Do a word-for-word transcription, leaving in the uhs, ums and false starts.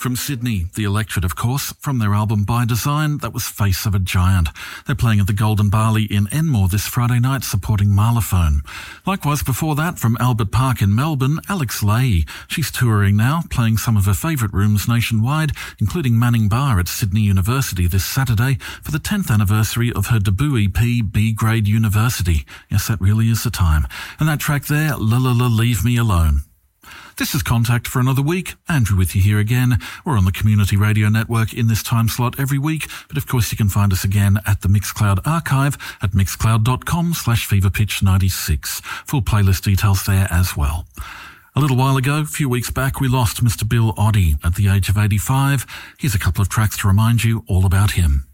From Sydney, The Electorate, of course, from their album By Design, that was Face of a Giant. They're playing at the Golden Barley in Enmore this Friday night, supporting Marlophone. Likewise, before that, from Albert Park in Melbourne, Alex Leahy. She's touring now, playing some of her favourite rooms nationwide, including Manning Bar at Sydney University this Saturday for the tenth anniversary of her debut E P, B-Grade University. Yes, that really is the time. And that track there, La La La Leave Me Alone. This is Contact for another week. Andrew with you here again. We're on the Community Radio Network in this time slot every week, but of course you can find us again at the Mixcloud archive at mixcloud.com slash feverpitch96. Full playlist details there as well. A little while ago, a few weeks back, we lost Mister Bill Oddie at the age of eighty-five. Here's a couple of tracks to remind you all about him.